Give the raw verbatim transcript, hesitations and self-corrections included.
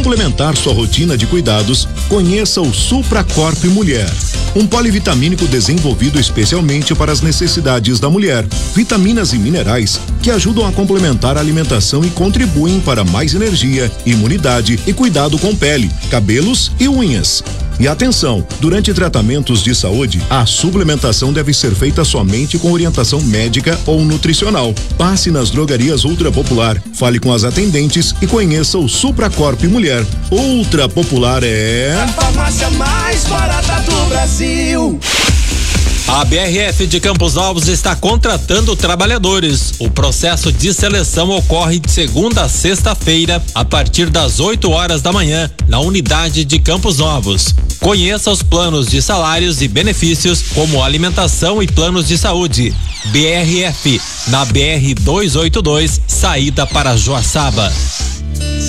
complementar sua rotina de cuidados, conheça o Supracorp Mulher. Um polivitamínico desenvolvido especialmente para as necessidades da mulher. Vitaminas e minerais que ajudam a complementar a alimentação e contribuem para mais energia, imunidade e cuidado com pele, cabelos e unhas. E atenção, durante tratamentos de saúde, a suplementação deve ser feita somente com orientação médica ou nutricional. Passe nas drogarias Ultra Popular, fale com as atendentes e conheça o Supracorp Mulher. Ultra Popular é a farmácia mais barata do Brasil. A B R F de Campos Novos está contratando trabalhadores. O processo de seleção ocorre de segunda a sexta-feira, a partir das oito horas da manhã, na unidade de Campos Novos. Conheça os planos de salários e benefícios, como alimentação e planos de saúde. B R F, na B R duzentos e oitenta e dois, saída para Joaçaba.